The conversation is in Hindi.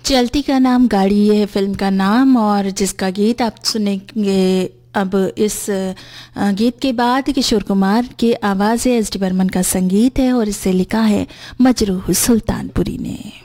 चलती का नाम गाड़ी, ये है फिल्म का नाम और जिसका गीत आप सुनेंगे। अब इस गीत के बाद किशोर कुमार की आवाज़ है, एस डी बर्मन का संगीत है और इसे लिखा है मजरूह सुल्तानपुरी ने।